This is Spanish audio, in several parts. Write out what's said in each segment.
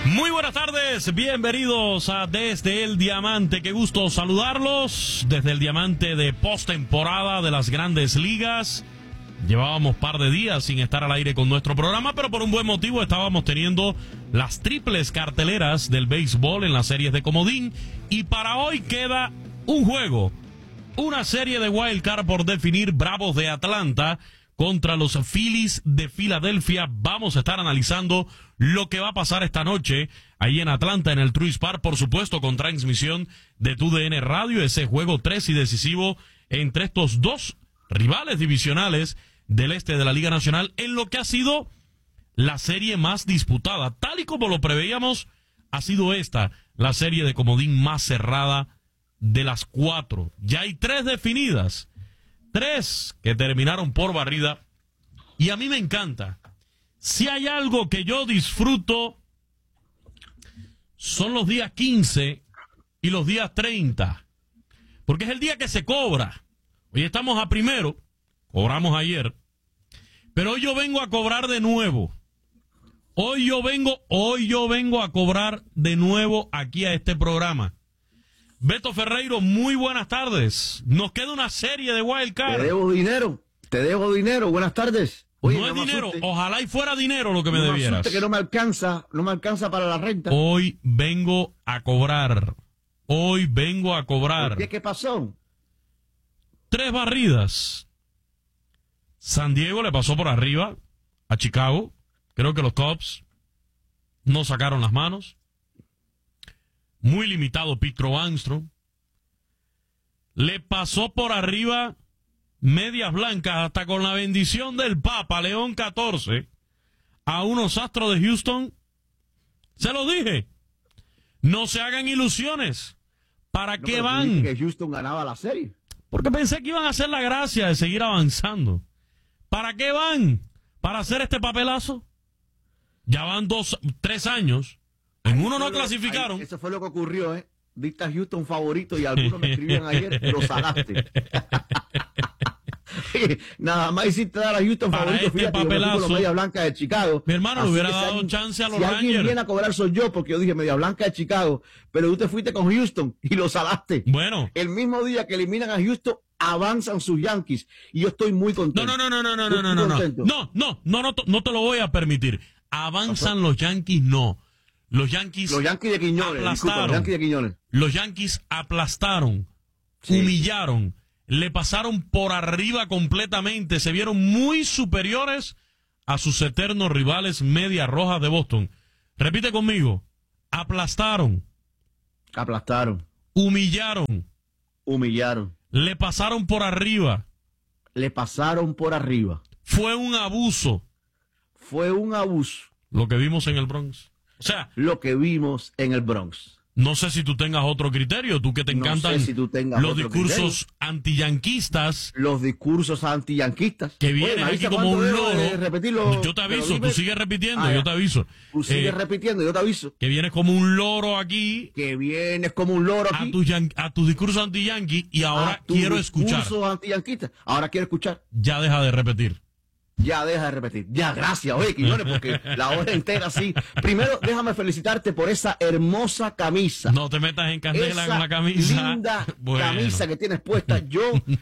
Muy buenas tardes, bienvenidos a Desde el Diamante. Qué gusto saludarlos desde el Diamante de postemporada de las Grandes Ligas. Llevábamos par de días sin estar al aire con nuestro programa, pero por un buen motivo estábamos teniendo las triples carteleras del béisbol en las series de comodín. Y para hoy queda un juego, una serie de wild card por definir. Bravos de Atlanta contra los Phillies de Filadelfia. Vamos a estar analizando lo que va a pasar esta noche ahí en Atlanta, en el Truist Park, por supuesto, con transmisión de TUDN Radio. Ese juego 3 y decisivo entre estos dos rivales divisionales del este de la Liga Nacional, en lo que ha sido la serie más disputada. Tal y como lo preveíamos, ha sido esta la serie de comodín más cerrada de las cuatro. Ya hay 3 definidas, 3 que terminaron por barrida, y a mí me encanta. Si hay algo que yo disfruto, son los días 15 y los días 30, porque es el día que se cobra. Hoy estamos a primero, cobramos ayer, pero hoy yo vengo a cobrar de nuevo. Hoy yo vengo a cobrar de nuevo aquí a este programa. Beto Ferreiro, muy buenas tardes. Nos queda una serie de wild card. Te debo dinero, buenas tardes. Oye, no es dinero, ojalá y fuera dinero lo que me debieras. Que no me alcanza para la renta. Hoy vengo a cobrar. ¿Por qué pasó? 3 barridas. San Diego le pasó por arriba a Chicago. Creo que los Cubs no sacaron las manos. Muy limitado Pitro Armstrong. Le pasó por arriba Medias Blancas, hasta con la bendición del Papa León 14, a unos Astros de Houston. Se los dije. No se hagan ilusiones. ¿Para qué van? Que Houston ganaba la serie. Porque pensé que iban a hacer la gracia de seguir avanzando. ¿Para qué van? ¿Para hacer este papelazo? Ya van 3 años. En uno no clasificaron. Eso fue lo que ocurrió, ¿eh? Diste a Houston favorito y algunos me escribían ayer, lo salaste. Nada más hiciste dar a Houston para favorito, este fíjate, papelazo. Media Blanca de Chicago. Mi hermano, le hubiera dado chance a los Rangers. Si alguien viene a cobrar soy yo, porque yo dije Media Blanca de Chicago, pero tú te fuiste con Houston y lo salaste. Bueno. El mismo día que eliminan a Houston, avanzan sus Yankees y yo estoy muy contento. No te lo voy a permitir. Avanzan los Yankees, no. Los Yankees de Quiñones, aplastaron. Los Yankees de Quiñones. Los Yankees aplastaron, humillaron, le pasaron por arriba completamente, se vieron muy superiores a sus eternos rivales Medias Rojas de Boston. Repite conmigo, aplastaron, humillaron, le pasaron por arriba. Fue un abuso. Lo que vimos en el Bronx. O sea, lo que vimos en el Bronx. No sé si tú tengas otro criterio, tú que te encantan los discursos antiyanquistas. Los discursos antiyanquistas. Que vienen aquí como un loro. Yo te aviso, tú sigues repitiendo, yo te aviso. Tú sigues repitiendo, yo te aviso. Que vienes como un loro aquí. A tus discursos antiyanquis y ahora quiero escuchar. Ahora quiero escuchar. Ya deja de repetir. Ya, gracias, oye, Quiñones, porque la hora entera sí. Primero, déjame felicitarte por esa hermosa camisa. No te metas en candela con la camisa. Linda camisa que tienes puesta. Yo,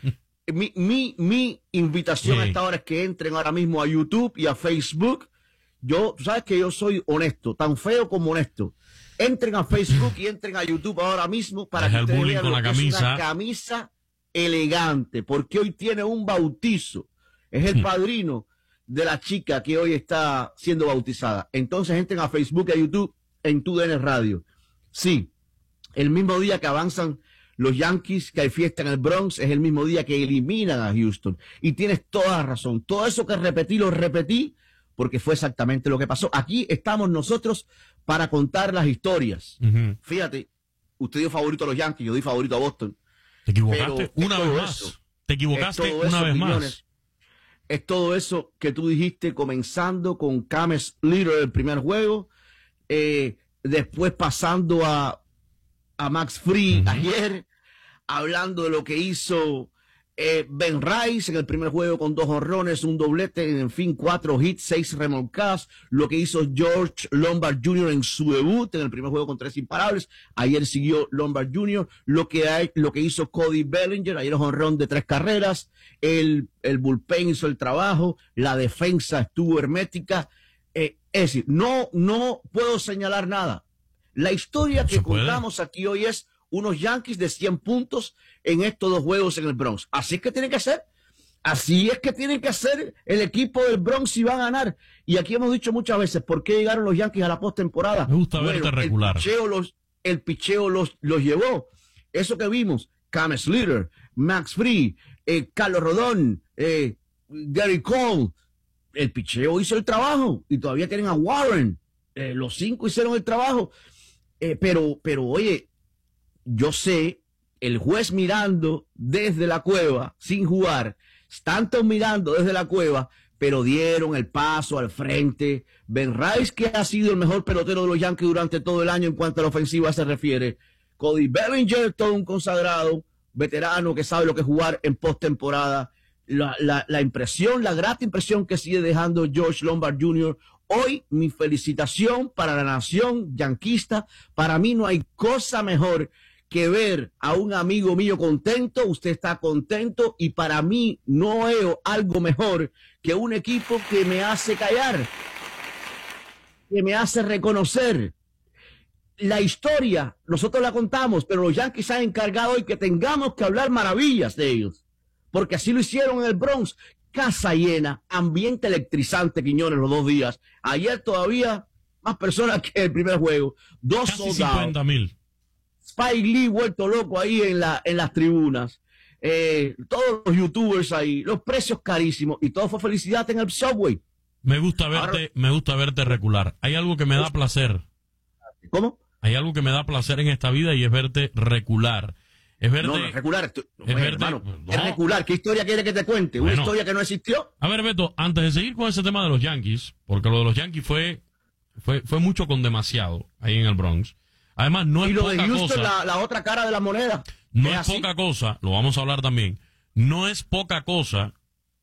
mi invitación a esta hora es que entren ahora mismo a YouTube y a Facebook. Tú sabes que yo soy honesto, tan feo como honesto. Entren a Facebook y entren a YouTube ahora mismo para que ustedes vean lo que es una camisa elegante, porque hoy tiene un bautizo. Es el padrino de la chica que hoy está siendo bautizada. Entonces entren a Facebook y a YouTube en TUDN Radio. Sí, el mismo día que avanzan los Yankees, que hay fiesta en el Bronx, es el mismo día que eliminan a Houston. Y tienes toda la razón. Todo eso que repetí, lo repetí, porque fue exactamente lo que pasó. Aquí estamos nosotros para contar las historias. Fíjate, usted dio favorito a los Yankees, yo di favorito a Boston. Te equivocaste una vez más. Te equivocaste una vez más. Es todo eso que tú dijiste, comenzando con James Leiter el primer juego, después pasando a Max Fried ayer, hablando de lo que hizo Ben Rice en el primer juego con 2 jonrones, un doblete, en fin, 4 hits, 6 remolcadas. Lo que hizo George Lombard Jr. en su debut en el primer juego con 3 imparables. Ayer siguió Lombard Jr. Lo que hizo Cody Bellinger, ayer un jonrón de 3 carreras. El bullpen hizo el trabajo. La defensa estuvo hermética. Es decir, no puedo señalar nada. La historia que contamos aquí hoy es unos Yankees de 100 puntos en estos 2 juegos en el Bronx. Así es que tienen que hacer. Así es que tienen que hacer el equipo del Bronx si va a ganar. Y aquí hemos dicho muchas veces, ¿por qué llegaron los Yankees a la postemporada? Me gusta verte regular. El picheo los llevó. Eso que vimos, Cam Slater, Max Fried, Carlos Rodón, Gary Cole, el picheo hizo el trabajo. Y todavía tienen a Warren. Los 5 hicieron el trabajo. Pero oye, yo sé, el juez mirando desde la cueva, sin jugar, Stanton mirando desde la cueva, pero dieron el paso al frente. Ben Rice, que ha sido el mejor pelotero de los Yankees durante todo el año en cuanto a la ofensiva se refiere. Cody Bellinger, todo un consagrado, veterano que sabe lo que es jugar en postemporada. La impresión, la grata impresión que sigue dejando George Lombard Jr. Hoy, mi felicitación para la nación yanquista. Para mí no hay cosa mejor que ver a un amigo mío contento, usted está contento, y para mí no veo algo mejor que un equipo que me hace callar, que me hace reconocer. La historia, nosotros la contamos, pero los Yankees se han encargado hoy que tengamos que hablar maravillas de ellos, porque así lo hicieron en el Bronx, casa llena, ambiente electrizante, Quiñones, los 2 días. Ayer todavía más personas que el primer juego, 2 casi soldados. 50,000. Spike Lee vuelto loco ahí en las tribunas, todos los youtubers ahí, los precios carísimos, y todo fue felicidad en el Subway. Me gusta verte regular. Hay algo que me da placer. ¿Cómo? Hay algo que me da placer en esta vida y es verte regular. Es verte... No, regular. Es verte... hermano, no. es regular. ¿Qué historia quiere que te cuente? Bueno. ¿Una historia que no existió? A ver, Beto, antes de seguir con ese tema de los Yankees, porque lo de los Yankees fue mucho con demasiado ahí en el Bronx. Además, no es poca cosa. Y lo de Houston, la otra cara de la moneda. No es poca cosa, lo vamos a hablar también. No es poca cosa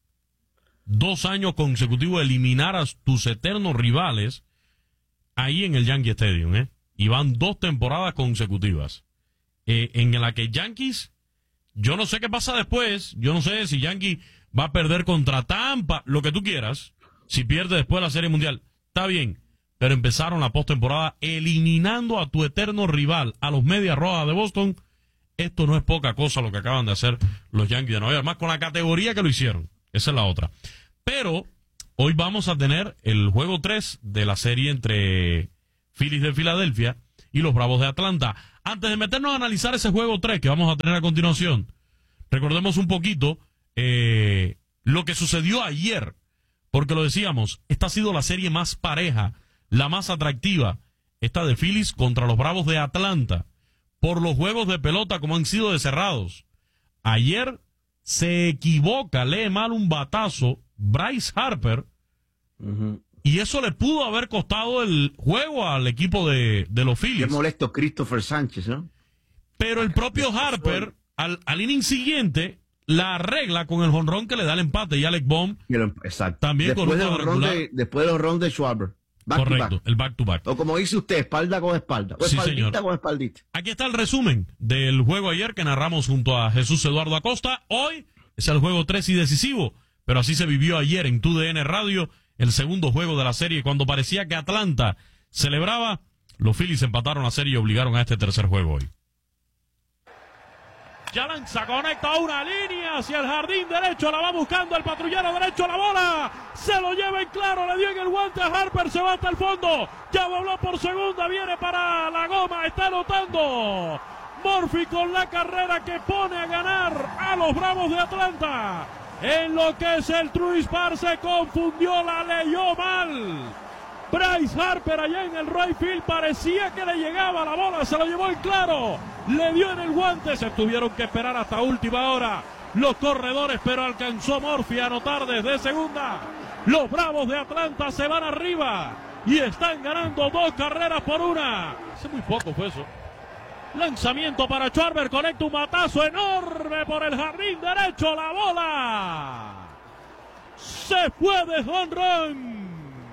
2 años consecutivos eliminar a tus eternos rivales ahí en el Yankee Stadium, ¿eh? Y van 2 temporadas consecutivas. En la que Yankees, yo no sé qué pasa después, yo no sé si Yankee va a perder contra Tampa, lo que tú quieras, si pierde después la Serie Mundial, está bien, pero empezaron la postemporada eliminando a tu eterno rival, a los Medias Rojas de Boston. Esto no es poca cosa lo que acaban de hacer los Yankees de Nueva York, más con la categoría que lo hicieron, esa es la otra. Pero hoy vamos a tener el juego 3 de la serie entre Phillies de Filadelfia y los Bravos de Atlanta. Antes de meternos a analizar ese juego 3 que vamos a tener a continuación, recordemos un poquito lo que sucedió ayer, porque lo decíamos, esta ha sido la serie más pareja, la más atractiva, esta de Phillies contra los Bravos de Atlanta, por los juegos de pelota como han sido de cerrados. Ayer se equivoca, lee mal un batazo Bryce Harper, y eso le pudo haber costado el juego al equipo de los Phillies. Qué molesto Christopher Sánchez, ¿no? Pero el propio Harper, al inning siguiente, la arregla con el jonrón que le da el empate, y Alec Bohm exacto. También después con un cuadrangular. Después del jonrón de Schwarber. Correcto, el back-to-back. O como dice usted, espalda con espalda. O sí, espaldita señor. con espaldita. Aquí está el resumen del juego ayer que narramos junto a Jesús Eduardo Acosta. Hoy es el juego 3 y decisivo, pero así se vivió ayer en TUDN Radio, el segundo juego de la serie. Cuando parecía que Atlanta celebraba, los Phillies empataron la serie y obligaron a este tercer juego hoy. Ya lanza, conecta una línea hacia el jardín derecho, la va buscando el patrullero derecho, la bola, se lo lleva en claro, le dio en el guante a Harper, se va hasta el fondo, ya voló por segunda, viene para la goma, está anotando Murphy con la carrera que pone a ganar a los Bravos de Atlanta. En lo que es el Truist Park se confundió, la leyó mal Bryce Harper allá en el right field, parecía que le llegaba la bola, se lo llevó en claro, le dio en el guante, se tuvieron que esperar hasta última hora los corredores, pero alcanzó Murphy a anotar desde segunda. Los Bravos de Atlanta se van arriba y están ganando 2 carreras por 1. Hace muy poco fue eso. Lanzamiento para Schwarber, conecta un batazo enorme por el jardín derecho, la bola se fue de jonrón.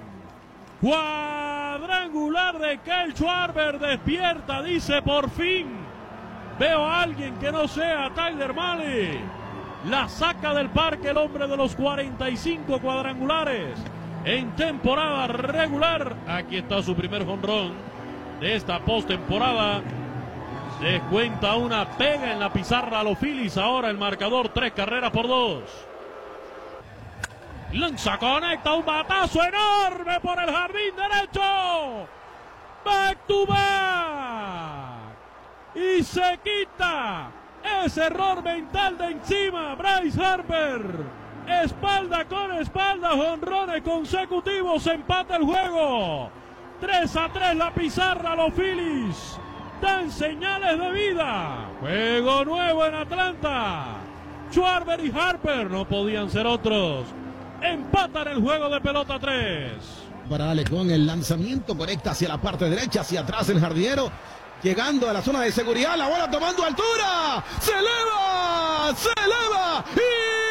Cuadrangular de Kyle Schwarber, despierta, dice, por fin veo a alguien que no sea Tyler Mahle. La saca del parque el hombre de los 45 cuadrangulares en temporada regular. Aquí está su primer jonrón de esta postemporada. Descuenta una pega en la pizarra a los Phillies. Ahora el marcador 3-2. Lanza, conecta un batazo enorme por el jardín derecho. Back to back. Y se quita ese error mental de encima. Bryce Harper. Espalda con espalda. jonrones consecutivos. Empata el juego. 3-3 la pizarra a los Phillies. Dan señales de vida. Juego nuevo en Atlanta. Schwarber y Harper no podían ser otros. Empatan el juego de pelota 3. Para Alex Bond, el lanzamiento conecta hacia la parte derecha, hacia atrás el jardinero. Llegando a la zona de seguridad, la bola tomando altura. ¡Se eleva! ¡Se eleva! ¡Y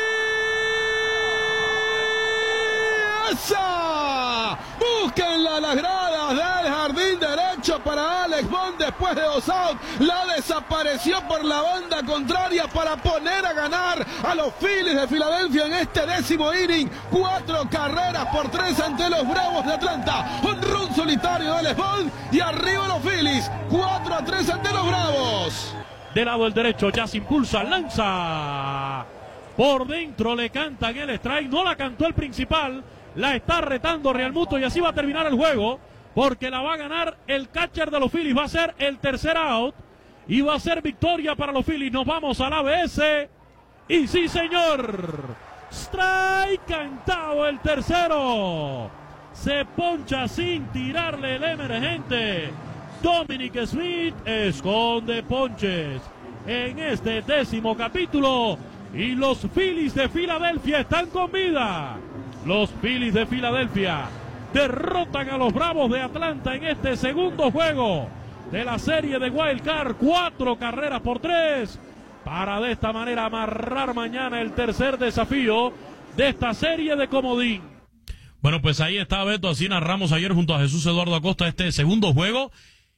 esa! Búsquenla las gradas del jardín derecho para Alex Bond después de 2 outs. La desapareció por la banda contraria para poner a ganar a los Phillies de Filadelfia en este 10º inning. 4 carreras por 3 ante los Bravos de Atlanta. Jonrón solitario de Alex Bond y arriba los Phillies. 4-3 ante los Bravos. Del lado del derecho ya se impulsa, lanza. Por dentro le cantan el strike. No la cantó el principal. La está retando Real Muto y así va a terminar el juego. Porque la va a ganar el catcher de los Phillies. Va a ser el tercer out. Y va a ser victoria para los Phillies. Nos vamos al ABS. Y sí, señor. Strike cantado el tercero. Se poncha sin tirarle el emergente. Dominic Smith esconde ponches en este 10º capítulo. Y los Phillies de Filadelfia están con vida. Los Phillies de Filadelfia derrotan a los Bravos de Atlanta en este segundo juego de la serie de Wild Card. 4 carreras por 3 para de esta manera amarrar mañana el tercer desafío de esta serie de comodín. Bueno, pues ahí está, Beto. Así narramos ayer junto a Jesús Eduardo Acosta este segundo juego.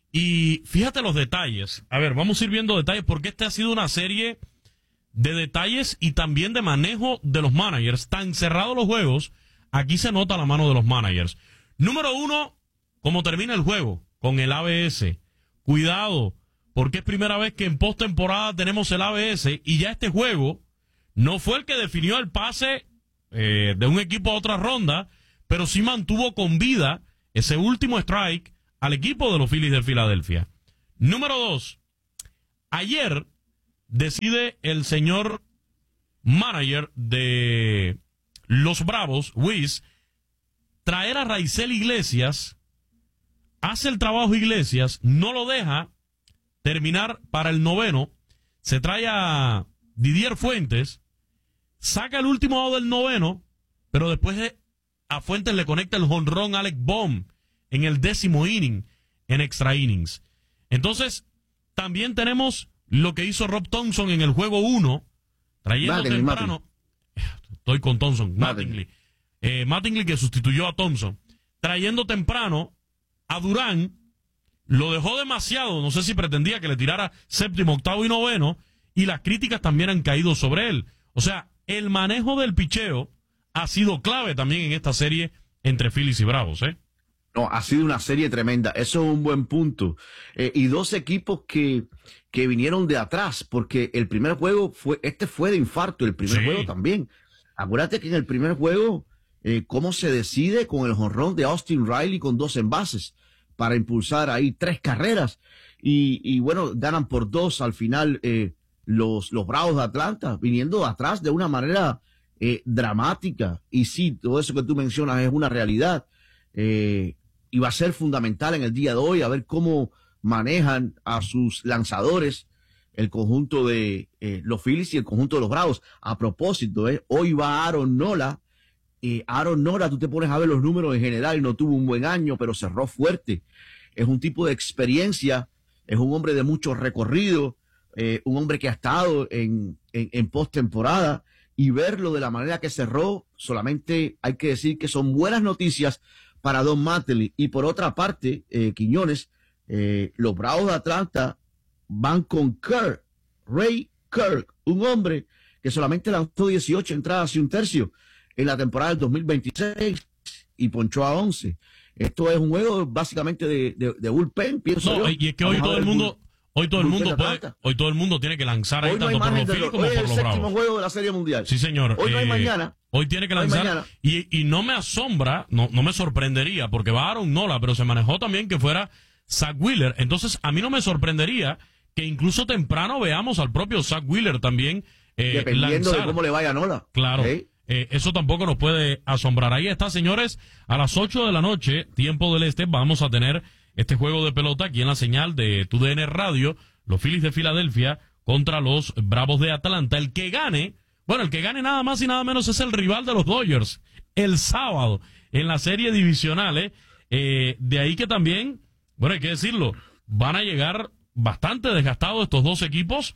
Y fíjate los detalles. A ver, vamos a ir viendo detalles porque esta ha sido una serie de detalles y también de manejo de los managers. Tan cerrados los juegos, aquí se nota la mano de los managers. Número 1, cómo termina el juego con el ABS. Cuidado, porque es primera vez que en postemporada tenemos el ABS y ya este juego no fue el que definió el pase de un equipo a otra ronda, pero sí mantuvo con vida ese último strike al equipo de los Phillies de Filadelfia. Número 2, ayer decide el señor manager de los Bravos, Wiz, traer a Raisel Iglesias. Hace el trabajo Iglesias, no lo deja terminar para el 9º. Se trae a Didier Fuentes, saca el último out del 9º, pero después a Fuentes le conecta el jonrón Alec Bohm en el 10º inning, en extra innings. Entonces, también tenemos lo que hizo Rob Thompson en el juego 1, trayendo temprano. Estoy con Thompson, Mattingly. Mattingly que sustituyó a Thompson. Trayendo temprano a Durán, lo dejó demasiado. No sé si pretendía que le tirara 7º, 8º y 9º. Y las críticas también han caído sobre él. O sea, el manejo del picheo ha sido clave también en esta serie entre Phillies y Bravos, ¿eh? No, ha sido una serie tremenda. Eso es un buen punto. Y 2 equipos que vinieron de atrás, porque el primer juego fue de infarto, el primer juego también. Acuérdate que en el primer juego, cómo se decide con el jonrón de Austin Riley con 2 envases para impulsar ahí 3 carreras. Y bueno, ganan por 2 al final los Bravos de Atlanta, viniendo de atrás de una manera dramática. Y sí, todo eso que tú mencionas es una realidad. Y va a ser fundamental en el día de hoy a ver cómo manejan a sus lanzadores el conjunto de los Phillies y el conjunto de los Bravos. A propósito, hoy va Aaron Nola. Aaron Nola, tú te pones a ver los números en general y no tuvo un buen año, pero cerró fuerte. Es un tipo de experiencia es un hombre de mucho recorrido, un hombre que ha estado en postemporada, y verlo de la manera que cerró, solamente hay que decir que son buenas noticias para Don Mattingly. Y por otra parte, Quiñones, los Bravos de Atlanta van con Kirk, Ray Kirk, un hombre que solamente lanzó 18 entradas y un tercio en la temporada del 2026 y ponchó a 11. Esto es un juego básicamente de bullpen, pienso yo. Y es que hoy todo el mundo tiene que lanzar ahí tanto por los Phillies como por los Bravos. Hoy es el séptimo juego de la Serie Mundial. Sí, señor. Hoy no hay mañana. Hoy tiene que lanzar. Y no me asombra, no me sorprendería, porque va Aaron Nola, pero se manejó también que fuera Zach Wheeler. Entonces, a mí no me sorprendería que incluso temprano veamos al propio Zach Wheeler también dependiendo de cómo le vaya a Nola. Claro. Eso tampoco nos puede asombrar. Ahí está, señores, a las 8 de la noche, tiempo del este, vamos a tener este juego de pelota aquí en la señal de TUDN Radio, los Phillies de Filadelfia contra los Bravos de Atlanta. El que gane nada más y nada menos es el rival de los Dodgers el sábado en la serie divisional. De ahí que también, bueno, hay que decirlo, van a llegar bastante desgastados estos dos equipos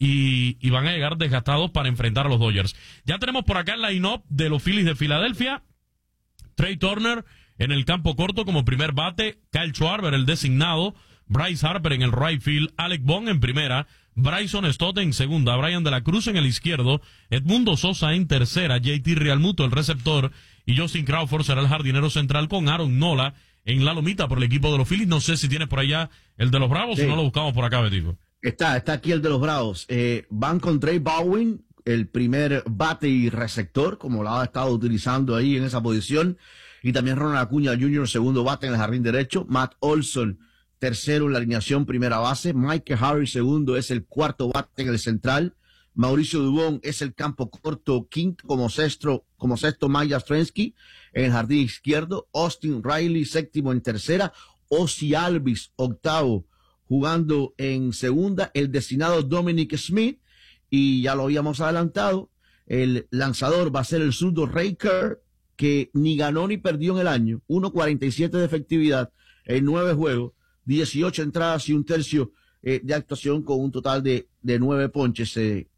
y van a llegar desgastados para enfrentar a los Dodgers. Ya tenemos por acá el line-up de los Phillies de Filadelfia. Trey Turner en el campo corto como primer bate, Kyle Schwarber el designado, Bryce Harper en el right field, Alec Bohm en primera, Bryson Stott en segunda, Brian de la Cruz en el izquierdo, Edmundo Sosa en tercera, JT Realmuto el receptor y Justin Crawford será el jardinero central con Aaron Nola en la lomita por el equipo de los Phillies. No sé si tienes por allá el de los Bravos o no lo buscamos por acá, Betico. Está aquí el de los Bravos. Van con Trey Baldwin, el primer bate y receptor, como lo ha estado utilizando ahí en esa posición. Y también Ronald Acuña Jr., segundo bate en el jardín derecho. Matt Olson, tercero en la alineación, primera base. Mike Harris, segundo, es el cuarto bate en el central. Mauricio Dubón es el campo corto, quinto como sexto Mike Yastrzemski en el jardín izquierdo. Austin Riley, séptimo en tercera. Ozzie Albies, octavo, jugando en segunda. El designado Dominic Smith, y ya lo habíamos adelantado, el lanzador va a ser el zurdo Ray Kerr, que ni ganó ni perdió en el año, 1.47 de efectividad en 9 juegos, 18 entradas y un tercio de actuación con un total de 9 ponches,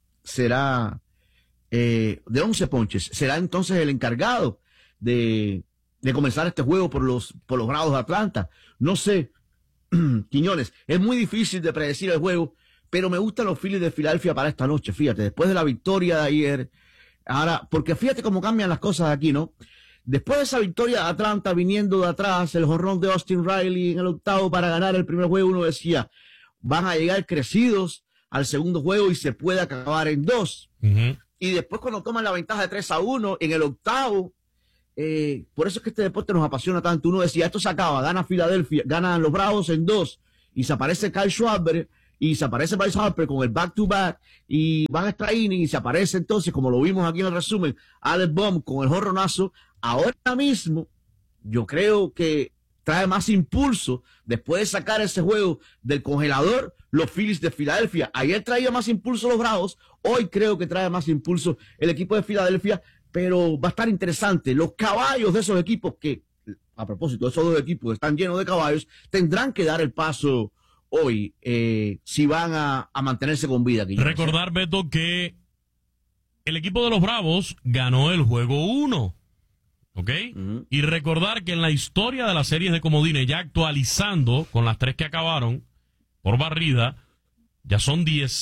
será de 11 ponches, será entonces el encargado de comenzar este juego por los Bravos de Atlanta. No sé, Quiñones, es muy difícil de predecir el juego, pero me gustan los Phillies de Filadelfia para esta noche, fíjate, después de la victoria de ayer. Ahora, porque fíjate cómo cambian las cosas aquí, ¿no? Después de esa victoria de Atlanta, viniendo de atrás, el jonrón de Austin Riley en el octavo para ganar el primer juego, uno decía, van a llegar crecidos al segundo juego y se puede acabar en 2. Uh-huh. Y después cuando toman la ventaja de 3-1 en el octavo, por eso es que este deporte nos apasiona tanto. Uno decía, esto se acaba, gana Filadelfia, ganan los Bravos en 2, y se aparece Kyle Schwarber, y se aparece Bryce Harper con el back-to-back, y van a extra inning, y se aparece entonces, como lo vimos aquí en el resumen, Alec Bohm con el jorronazo. Ahora mismo, yo creo que trae más impulso, después de sacar ese juego del congelador, los Phillies de Filadelfia. Ayer traía más impulso los Bravos, hoy creo que trae más impulso el equipo de Filadelfia, pero va a estar interesante. Los caballos de esos equipos, que a propósito, esos dos equipos están llenos de caballos, tendrán que dar el paso hoy, si van a mantenerse con vida. Recordar, Beto, que el equipo de los Bravos ganó el juego 1, ¿ok? Uh-huh. Y recordar que en la historia de las series de comodines, ya actualizando con las 3 que acabaron por barrida, ya son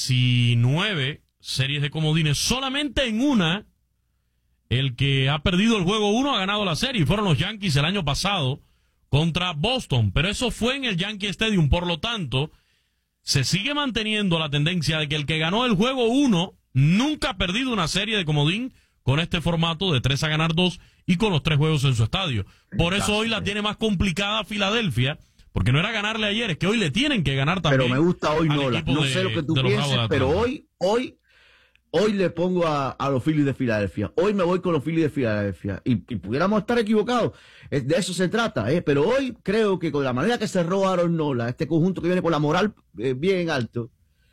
19 series de comodines. Solamente en una, el que ha perdido el juego 1 ha ganado la serie, y fueron los Yankees el año pasado contra Boston, pero eso fue en el Yankee Stadium. Por lo tanto, se sigue manteniendo la tendencia de que el que ganó el juego 1 nunca ha perdido una serie de comodín con este formato de 3 a ganar 2 y con los 3 juegos en su estadio. Por eso hoy la tiene más complicada Filadelfia, porque no era ganarle ayer, es que hoy le tienen que ganar también. Pero me gusta hoy Nola, no sé lo que tú pienses, pero hoy le pongo a los Phillies de Filadelfia. Hoy me voy con los Phillies de Filadelfia. Y pudiéramos estar equivocados. De eso se trata. Pero hoy creo que con la manera que cerró Aaron Nola, este conjunto que viene con la moral bien alto,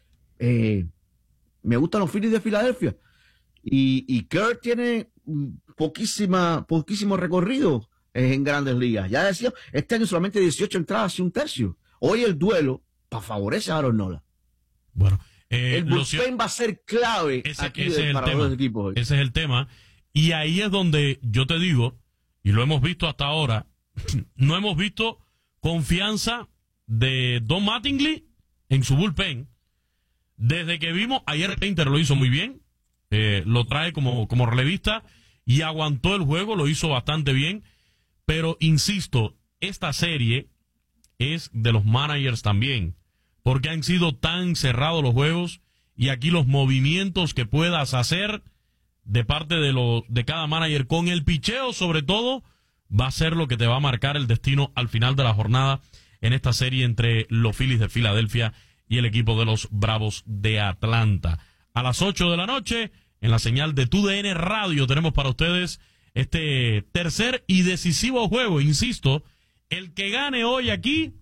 me gustan los Phillies de Filadelfia. Y Kerr tiene poquísimo recorrido en Grandes Ligas. Ya decía, este año solamente 18 entradas y un tercio. Hoy el duelo favorece a Aaron Nola. Bueno, el bullpen va a ser clave para los equipos hoy. Ese es el tema. Y ahí es donde yo te digo, y lo hemos visto hasta ahora, no hemos visto confianza de Don Mattingly en su bullpen. Desde que vimos, ayer Painter lo hizo muy bien, lo trae como relevista y aguantó el juego, lo hizo bastante bien. Pero, insisto, esta serie es de los managers también, porque han sido tan cerrados los juegos y aquí los movimientos que puedas hacer de parte de cada manager con el picheo, sobre todo, va a ser lo que te va a marcar el destino al final de la jornada en esta serie entre los Phillies de Filadelfia y el equipo de los Bravos de Atlanta. A las 8 de la noche, en la señal de TUDN Radio, tenemos para ustedes este tercer y decisivo juego. Insisto, el que gane hoy aquí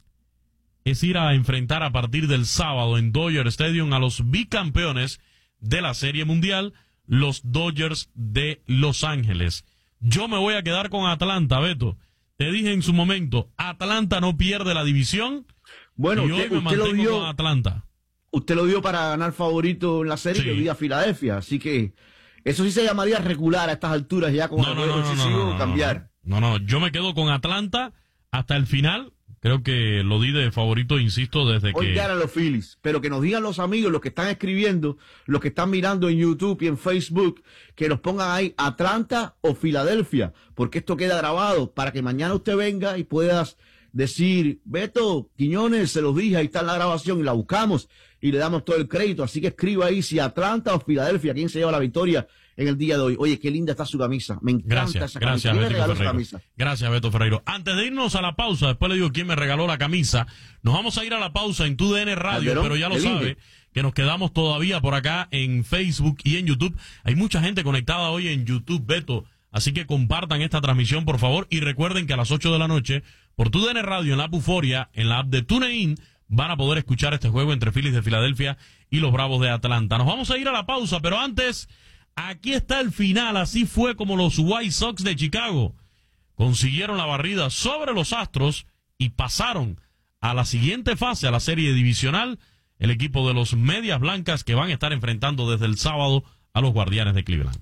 es ir a enfrentar a partir del sábado en Dodger Stadium a los bicampeones de la Serie Mundial, los Dodgers de Los Ángeles. Yo me voy a quedar con Atlanta, Beto. Te dije en su momento, Atlanta no pierde la división. Bueno, y hoy me mantengo con Atlanta. Usted lo dio para ganar favorito en la serie, sí. Que dio a Filadelfia, así que eso sí se llamaría regular a estas alturas ya con el juego decisivo cambiar. No, yo me quedo con Atlanta hasta el final. Creo que lo di de favorito, insisto, desde que... Hoy ganan los Phillies, pero que nos digan los amigos, los que están escribiendo, los que están mirando en YouTube y en Facebook, que nos pongan ahí Atlanta o Filadelfia, porque esto queda grabado para que mañana usted venga y puedas decir, Beto, Quiñones, se los dije, ahí está la grabación y la buscamos y le damos todo el crédito. Así que escriba ahí si Atlanta o Filadelfia, quién se lleva la victoria en el día de hoy. Oye, qué linda está su camisa. Me encanta esa camisa. ¿Quién me regaló esa camisa? Gracias, Beto Ferreiro. Antes de irnos a la pausa, después le digo quién me regaló la camisa. Nos vamos a ir a la pausa en TUDN Radio, Calderón, pero ya lo sabe, que nos quedamos todavía por acá en Facebook y en YouTube. Hay mucha gente conectada hoy en YouTube, Beto. Así que compartan esta transmisión, por favor. Y recuerden que a las 8 de la noche, por TUDN Radio, en la app Euforia, en la app de TuneIn, van a poder escuchar este juego entre Phillies de Filadelfia y los Bravos de Atlanta. Nos vamos a ir a la pausa, pero antes... Aquí está el final, así fue como los White Sox de Chicago consiguieron la barrida sobre los Astros y pasaron a la siguiente fase, a la serie divisional, el equipo de los Medias Blancas que van a estar enfrentando desde el sábado a los Guardianes de Cleveland.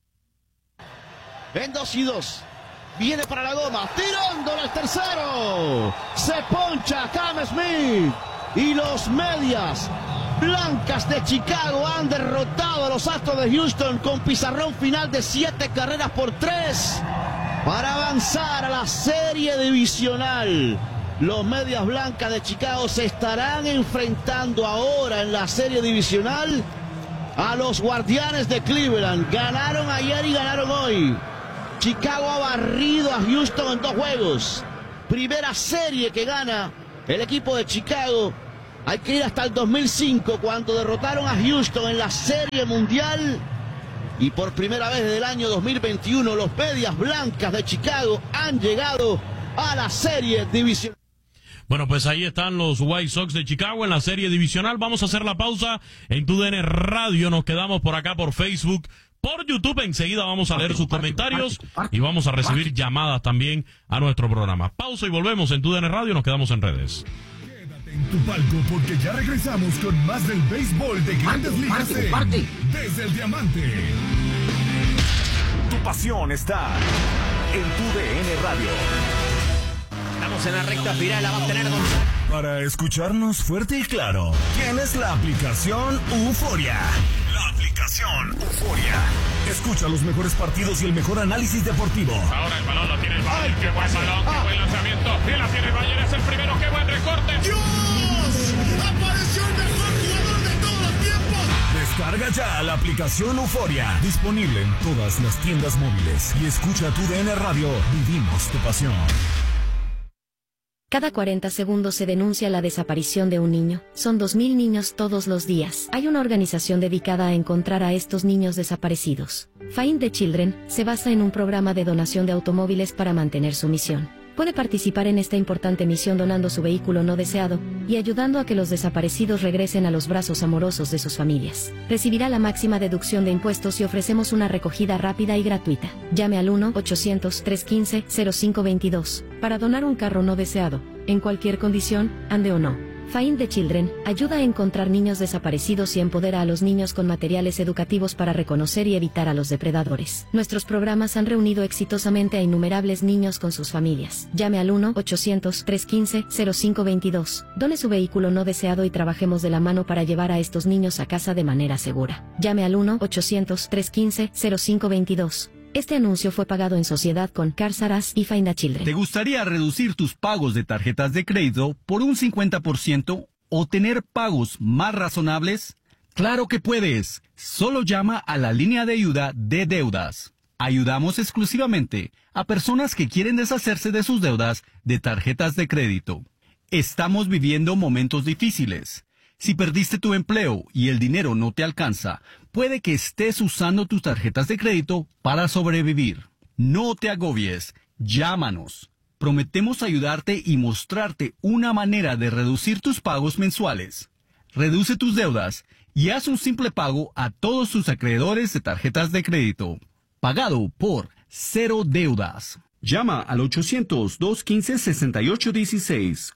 En 2-2, viene para la goma, tirándole al tercero, se poncha Cam Smith y los Medias Blancas de Chicago han derrotado a los Astros de Houston con pizarrón final de 7-3 para avanzar a la serie divisional. Los Medias Blancas de Chicago se estarán enfrentando ahora en la serie divisional a los Guardianes de Cleveland. Ganaron ayer y ganaron hoy. Chicago ha barrido a Houston en 2 juegos. Primera serie que gana el equipo de Chicago. Hay que ir hasta el 2005, cuando derrotaron a Houston en la Serie Mundial. Y por primera vez desde el año 2021, los Medias Blancas de Chicago han llegado a la Serie Divisional. Bueno, pues ahí están los White Sox de Chicago en la Serie Divisional. Vamos a hacer la pausa en TUDN Radio. Nos quedamos por acá por Facebook, por YouTube. Enseguida vamos a leer sus comentarios y vamos a recibir llamadas también a nuestro programa. Pausa y volvemos en TUDN Radio. Nos quedamos en redes. En tu palco, porque ya regresamos con más del béisbol de Grandes Ligas desde el Diamante. Tu pasión está en TUDN Radio. Estamos en la recta final, la va a tener Gonzalo. Para escucharnos fuerte y claro, tienes la aplicación Euforia. La aplicación Euforia. Escucha los mejores partidos y el mejor análisis deportivo. Ahora el balón lo tiene el Bayern. ¡Qué buen balón! ¡Qué buen lanzamiento! ¡Y la tiene el Bayern! ¡Es el primero! ¡Qué buen recorte! ¡Dios! ¡Apareció el mejor jugador de todos los tiempos! Descarga ya la aplicación Euforia. Disponible en todas las tiendas móviles. Y escucha TUDN Radio. Vivimos tu pasión. Cada 40 segundos se denuncia la desaparición de un niño. Son 2.000 niños todos los días. Hay una organización dedicada a encontrar a estos niños desaparecidos. Find the Children se basa en un programa de donación de automóviles para mantener su misión. Puede participar en esta importante misión donando su vehículo no deseado y ayudando a que los desaparecidos regresen a los brazos amorosos de sus familias. Recibirá la máxima deducción de impuestos y ofrecemos una recogida rápida y gratuita. Llame al 1-800-315-0522 para donar un carro no deseado, en cualquier condición, ande o no. Find the Children ayuda a encontrar niños desaparecidos y empodera a los niños con materiales educativos para reconocer y evitar a los depredadores. Nuestros programas han reunido exitosamente a innumerables niños con sus familias. Llame al 1-800-315-0522. Done su vehículo no deseado y trabajemos de la mano para llevar a estos niños a casa de manera segura. Llame al 1-800-315-0522. Este anuncio fue pagado en sociedad con Cars R Us y Find the Children. ¿Te gustaría reducir tus pagos de tarjetas de crédito por un 50% o tener pagos más razonables? ¡Claro que puedes! Solo llama a la línea de ayuda de deudas. Ayudamos exclusivamente a personas que quieren deshacerse de sus deudas de tarjetas de crédito. Estamos viviendo momentos difíciles. Si perdiste tu empleo y el dinero no te alcanza, puede que estés usando tus tarjetas de crédito para sobrevivir. No te agobies, llámanos. Prometemos ayudarte y mostrarte una manera de reducir tus pagos mensuales. Reduce tus deudas y haz un simple pago a todos tus acreedores de tarjetas de crédito. Pagado por cero deudas. Llama al 800-215-6816.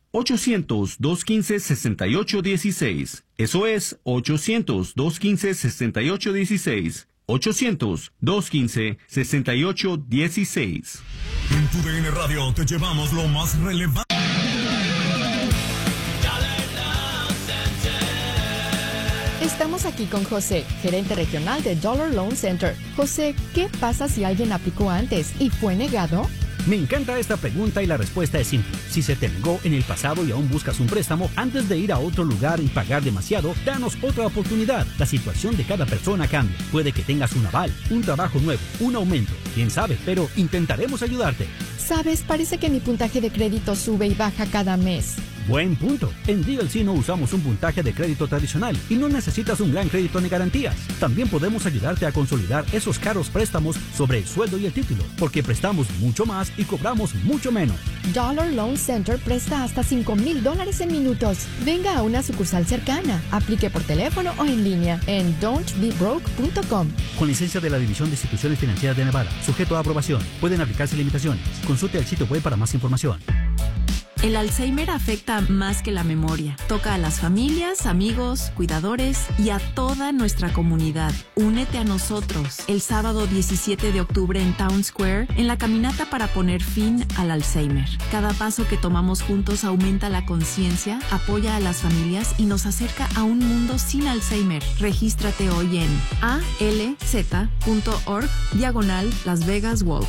800-215-6816. Eso es 800-215-6816. 800-215-6816. En tu DN Radio te llevamos lo más relevante. Estamos aquí con José, gerente regional de Dollar Loan Center. José, ¿qué pasa si alguien aplicó antes y fue negado? Me encanta esta pregunta y la respuesta es simple. Si se te negó en el pasado y aún buscas un préstamo, antes de ir a otro lugar y pagar demasiado, danos otra oportunidad. La situación de cada persona cambia. Puede que tengas un aval, un trabajo nuevo, un aumento. Quién sabe, pero intentaremos ayudarte. Sabes, parece que mi puntaje de crédito sube y baja cada mes. Buen punto. En DLC no usamos un puntaje de crédito tradicional y no necesitas un gran crédito ni garantías. También podemos ayudarte a consolidar esos caros préstamos sobre el sueldo y el título, porque prestamos mucho más y cobramos mucho menos. Dollar Loan Center presta hasta $5,000 en minutos. Venga a una sucursal cercana. Aplique por teléfono o en línea en don'tbebroke.com. Con licencia de la División de Instituciones Financieras de Nevada, sujeto a aprobación. Pueden aplicarse limitaciones. Consulte el sitio web para más información. El Alzheimer afecta más que la memoria. Toca a las familias, amigos, cuidadores y a toda nuestra comunidad. Únete a nosotros el sábado 17 de octubre en Town Square en la caminata para poner fin al Alzheimer. Cada paso que tomamos juntos aumenta la conciencia, apoya a las familias y nos acerca a un mundo sin Alzheimer. Regístrate hoy en alz.org/Las Vegas Walk.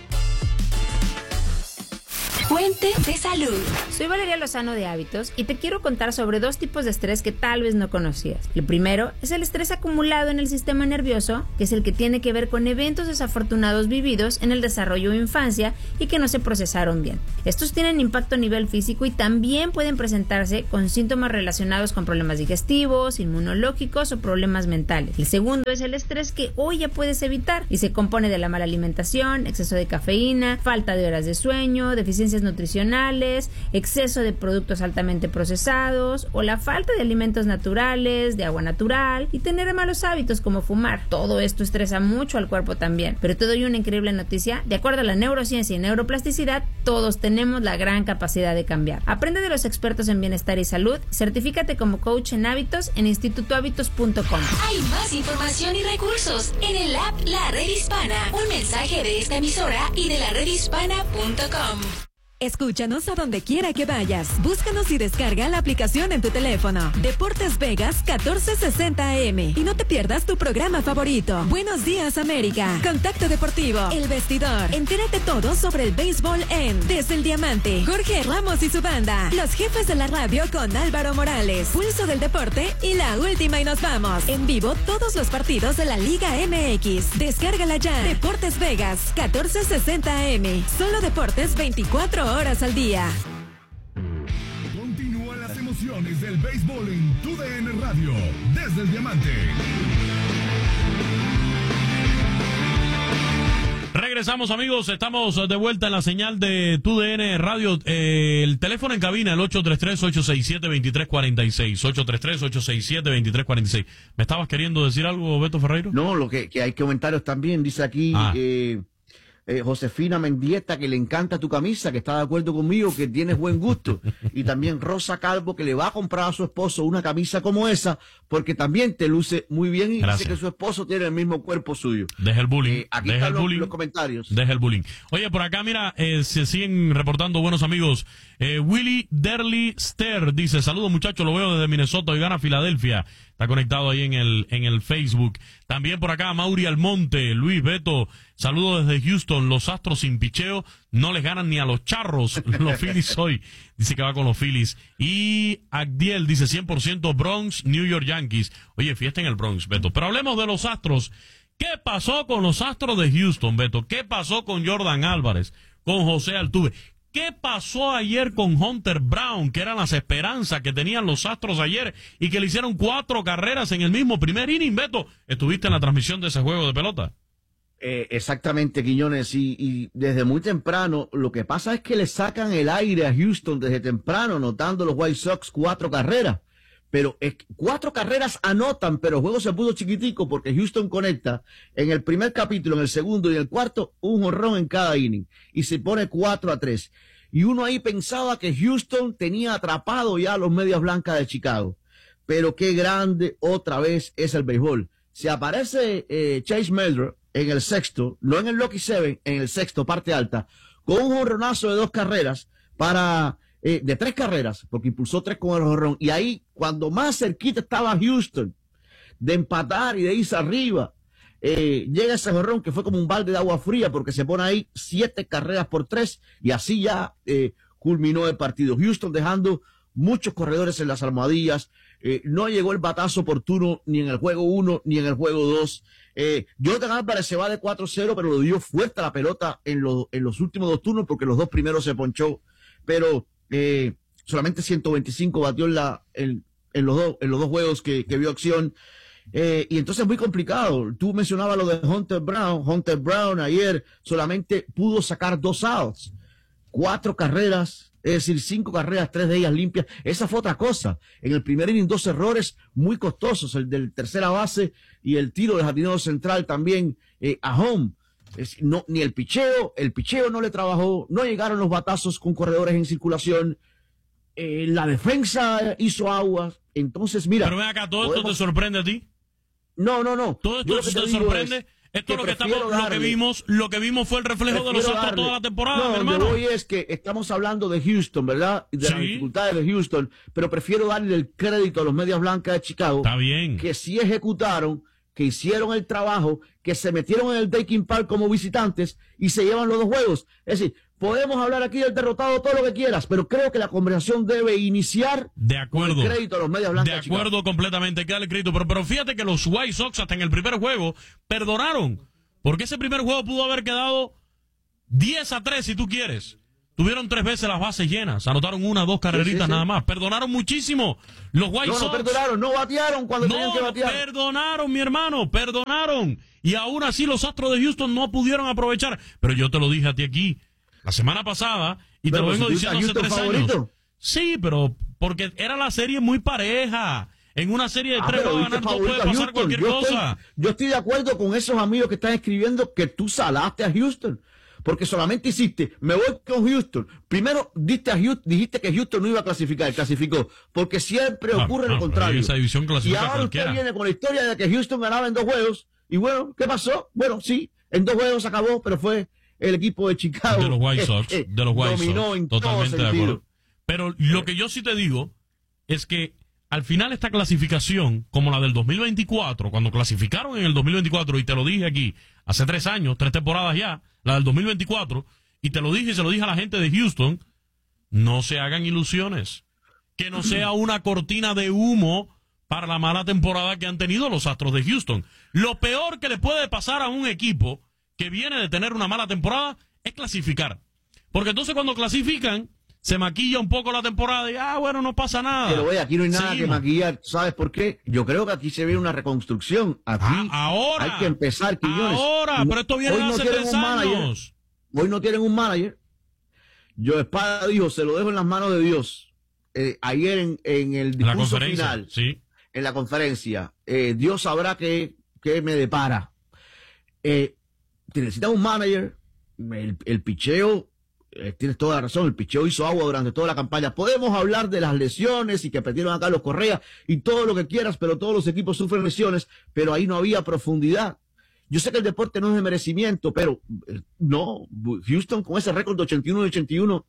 Fuente de salud. Soy Valeria Lozano de Hábitos y te quiero contar sobre dos tipos de estrés que tal vez no conocías. El primero es el estrés acumulado en el sistema nervioso, que es el que tiene que ver con eventos desafortunados vividos en el desarrollo o infancia y que no se procesaron bien. Estos tienen impacto a nivel físico y también pueden presentarse con síntomas relacionados con problemas digestivos, inmunológicos o problemas mentales. El segundo es el estrés que hoy ya puedes evitar y se compone de la mala alimentación, exceso de cafeína, falta de horas de sueño, deficiencias nutricionales, exceso de productos altamente procesados o la falta de alimentos naturales, de agua natural y tener malos hábitos como fumar. Todo esto estresa mucho al cuerpo también. Pero te doy una increíble noticia. De acuerdo a la neurociencia y neuroplasticidad, todos tenemos la gran capacidad de cambiar. Aprende de los expertos en bienestar y salud. Certifícate como coach en hábitos en institutohábitos.com. Hay más información y recursos en el app La Red Hispana. Un mensaje de esta emisora y de laredhispana.com. Escúchanos a donde quiera que vayas. Búscanos y descarga la aplicación en tu teléfono. Deportes Vegas 1460 AM. Y no te pierdas tu programa favorito. Buenos días, América. Contacto Deportivo. El Vestidor. Entérate todo sobre el béisbol en Desde el Diamante. Jorge Ramos y su banda. Los jefes de la radio con Álvaro Morales. Pulso del Deporte y la última y nos vamos. En vivo todos los partidos de la Liga MX. Descárgala ya. Deportes Vegas 1460 AM. Solo deportes 24 horas al día. Continúa las emociones del béisbol en tu DN Radio, desde el Diamante. Regresamos, amigos, estamos de vuelta en la señal de tu DN Radio. El teléfono en cabina, el 833-867-2346. 833-867-2346. ¿Me estabas queriendo decir algo, Beto Ferreiro? No, lo que hay comentarios también, dice aquí... Josefina Mendieta, que le encanta tu camisa, que está de acuerdo conmigo, que tienes buen gusto. Y también Rosa Calvo, que le va a comprar a su esposo una camisa como esa, porque también te luce muy bien y dice que su esposo tiene el mismo cuerpo suyo. Deja el bullying. Aquí Deja están el bullying. los comentarios. Deja el bullying. Oye, por acá, mira, se siguen reportando buenos amigos. Willy Derly Ster dice, saludos muchachos, lo veo desde Minnesota y gana Filadelfia. Está conectado ahí en el Facebook. También por acá, Mauri Almonte, Luis Beto, saludos desde Houston. Los Astros sin picheo no les ganan ni a los Charros. Los Phillies hoy. Dice que va con los Phillies. Y Agdiel dice 100% Bronx, New York Yankees. Oye, fiesta en el Bronx, Beto. Pero hablemos de los Astros. ¿Qué pasó con los Astros de Houston, Beto? ¿Qué pasó con Jordan Álvarez? Con José Altuve. ¿Qué pasó ayer con Hunter Brown, que eran las esperanzas que tenían los Astros ayer y que le hicieron 4 carreras en el mismo primer inning? Beto, ¿estuviste en la transmisión de ese juego de pelota? Exactamente, Quiñones, y desde muy temprano, lo que pasa es que le sacan el aire a Houston desde temprano, anotando los White Sox 4 carreras. Pero 4 carreras anotan, pero el juego se puso chiquitico porque Houston conecta en el primer capítulo, en el segundo y en el cuarto, un jonrón en cada inning. Y se pone 4-3. Y uno ahí pensaba que Houston tenía atrapado ya a los Medias Blancas de Chicago. Pero qué grande otra vez es el béisbol. Se aparece Chase Meldrew en el sexto, no en el Lucky Seven, en el sexto, parte alta, con un jonronazo de 2 carreras para... de 3 carreras, porque impulsó 3 con el jonrón, y ahí, cuando más cerquita estaba Houston de empatar y de irse arriba, llega ese jonrón que fue como un balde de agua fría, porque se pone ahí 7 carreras por 3, y así ya culminó el partido. Houston dejando muchos corredores en las almohadillas, no llegó el batazo oportuno ni en el juego 1 ni en el juego 2. Jordan Álvarez se va de 4-0, pero lo dio fuerte a la pelota en los últimos 2 turnos, porque los 2 primeros se ponchó, pero solamente 125 batió en los dos juegos que vio acción, y entonces es muy complicado. Tú mencionabas lo de Hunter Brown ayer solamente pudo sacar 2 outs, 4 carreras, es decir, 5 carreras, 3 de ellas limpias. Esa fue otra cosa. En el primer inning 2 errores muy costosos, el del tercera base y el tiro del jardinero central también a home. No, ni el picheo no le trabajó, no llegaron los batazos con corredores en circulación, la defensa hizo aguas. Entonces, mira. Pero ven acá, ¿todo esto te sorprende a ti? No. ¿Todo esto te sorprende? Esto lo que vimos fue el reflejo de los Astros toda la temporada, mi hermano. Lo que voy es que estamos hablando de Houston, ¿verdad? De las dificultades de Houston, pero prefiero darle el crédito a los Medias Blancas de Chicago. Está bien. Que sí ejecutaron, que hicieron el trabajo, que se metieron en el Dakin Park como visitantes y se llevan los 2 juegos. Es decir, podemos hablar aquí del derrotado todo lo que quieras, pero creo que la conversación debe iniciar con el crédito a los Medias Blancas. De acuerdo completamente, hay que darle crédito. Pero fíjate que los White Sox hasta en el primer juego perdonaron, porque ese primer juego pudo haber quedado 10-3 si tú quieres. Tuvieron 3 veces las bases llenas, anotaron 1 o 2 carreritas nada más. Perdonaron muchísimo los White Sox. No perdonaron, no batearon cuando tenían que batear. Perdonaron, mi hermano, perdonaron. Y aún así los Astros de Houston no pudieron aprovechar. Pero yo te lo dije a ti aquí la semana pasada y te lo vengo diciendo hace 3 años. Sí, pero porque era la serie muy pareja. En una serie de 3 juegos ganar no puede pasar cualquier cosa. Yo estoy de acuerdo con esos amigos que están escribiendo que tú salaste a Houston. Porque solamente hiciste, me voy con Houston. Primero dijiste que Houston no iba a clasificar, clasificó. Porque siempre ocurre lo contrario. Esa división y ahora usted viene con la historia de que Houston ganaba en 2 juegos. Y bueno, ¿qué pasó? Bueno, sí, en 2 juegos acabó, pero fue el equipo de Chicago. De los White Sox. Dominó en totalmente de acuerdo. Pero lo que yo sí te digo es que al final esta clasificación, como la del 2024, cuando clasificaron en el 2024, y te lo dije aquí, hace 3 años, 3 temporadas ya, la del 2024, y te lo dije y se lo dije a la gente de Houston, no se hagan ilusiones. Que no sea una cortina de humo para la mala temporada que han tenido los Astros de Houston. Lo peor que le puede pasar a un equipo que viene de tener una mala temporada es clasificar. Porque entonces cuando clasifican, se maquilla un poco la temporada y, bueno, no pasa nada. Pero oye, aquí no hay nada que maquillar. ¿Sabes por qué? Yo creo que aquí se ve una reconstrucción. Aquí ahora, hay que empezar, Quiñones. Ahora, pero esto viene hace 3 años. Hoy no tienen un manager. Joe Espada dijo, se lo dejo en las manos de Dios. Ayer en el discurso final, en la conferencia, Dios sabrá qué me depara. Necesitan un manager el picheo, tienes toda la razón, el picheo hizo agua durante toda la campaña. Podemos hablar de las lesiones y que perdieron a Carlos Correa y todo lo que quieras, pero todos los equipos sufren lesiones, pero ahí no había profundidad. Yo sé que el deporte no es de merecimiento, pero no, Houston con ese récord de 81-81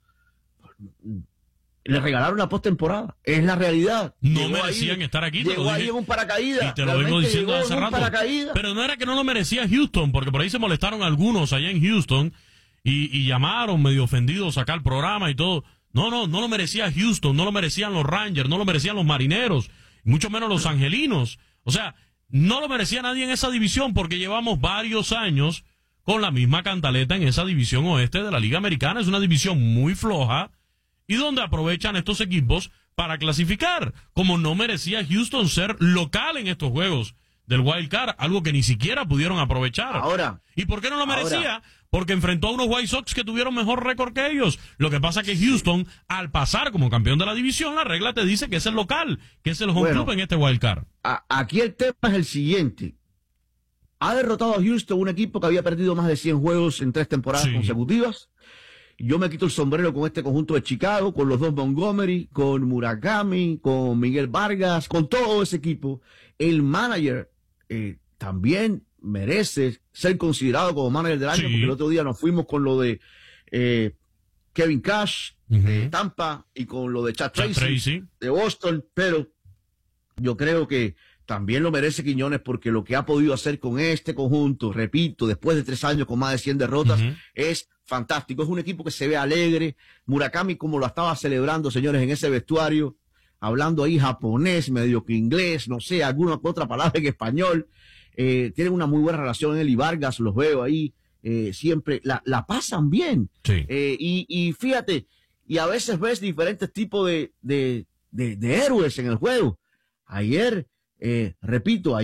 le regalaron la postemporada. Es la realidad. No llegó merecían ahí, estar aquí. Llegó ahí en un paracaídas. Y te lo vengo diciendo hace rato. Pero no era que no lo merecía Houston, porque por ahí se molestaron algunos allá en Houston y llamaron medio ofendidos acá al programa y todo. No lo merecía Houston, no lo merecían los Rangers, no lo merecían los Marineros, mucho menos los Angelinos. O sea, no lo merecía nadie en esa división porque llevamos varios años con la misma cantaleta en esa división oeste de la Liga Americana. Es una división muy floja y donde aprovechan estos equipos para clasificar, como no merecía Houston ser local en estos juegos del Wild Card, algo que ni siquiera pudieron aprovechar. Ahora. ¿Y por qué no lo merecía? Porque enfrentó a unos White Sox que tuvieron mejor récord que ellos. Lo que pasa es que Houston, al pasar como campeón de la división, la regla te dice que es el local, que es el home club en este Wild Card. Aquí el tema es el siguiente. Ha derrotado a Houston, un equipo que había perdido más de 100 juegos en 3 temporadas consecutivas. Yo me quito el sombrero con este conjunto de Chicago, con los dos Montgomery, con Murakami, con Miguel Vargas, con todo ese equipo. El manager también merece ser considerado como manager del año, porque el otro día nos fuimos con lo de Kevin Cash de Tampa y con lo de Chad Tracy de Boston, pero yo creo que también lo merece Quiñones porque lo que ha podido hacer con este conjunto, repito, después de 3 años con más de 100 derrotas, es fantástico. Es un equipo que se ve alegre. Murakami, como lo estaba celebrando, señores, en ese vestuario, hablando ahí japonés, medio que inglés, no sé, alguna otra palabra en español. Tienen una muy buena relación él y Vargas, los veo ahí, siempre la pasan bien. Y fíjate, y a veces ves diferentes tipos de héroes en el juego. Ayer, repito,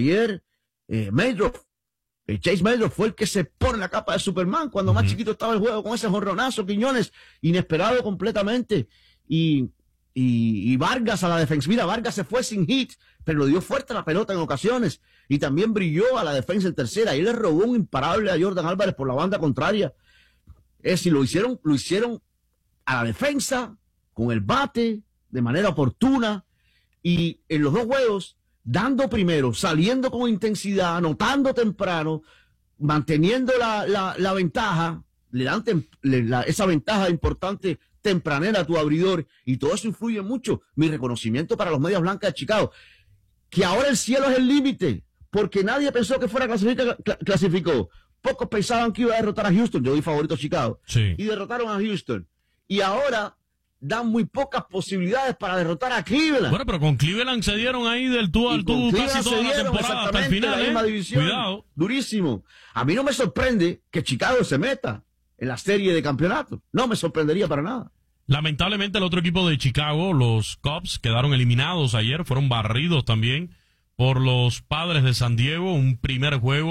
Chase Maydorf fue el que se pone la capa de Superman cuando más chiquito estaba el juego con ese jonronazo, Quiñones, inesperado completamente. Y Vargas a la defensa. Mira, Vargas se fue sin hit, pero le dio fuerte la pelota en ocasiones. Y también brilló a la defensa en tercera. Y le robó un imparable a Jordan Álvarez por la banda contraria. Es decir, lo hicieron a la defensa, con el bate, de manera oportuna. Y en los 2 juegos, dando primero, saliendo con intensidad, anotando temprano, manteniendo la ventaja, le dan esa ventaja importante tempranera a tu abridor, y todo eso influye mucho. Mi reconocimiento para los Medias Blancas de Chicago, que ahora el cielo es el límite, porque nadie pensó que fuera clasificó. Pocos pensaban que iba a derrotar a Houston. Yo di favorito a Chicago. Y derrotaron a Houston. Y ahora dan muy pocas posibilidades para derrotar a Cleveland. Bueno, pero con Cleveland se dieron ahí del tú al tú casi toda la temporada hasta el final. La misma división. Cuidado. Durísimo. A mí no me sorprende que Chicago se meta en la serie de campeonato. No me sorprendería para nada. Lamentablemente el otro equipo de Chicago, los Cubs, quedaron eliminados ayer, fueron barridos también por los Padres de San Diego, un primer juego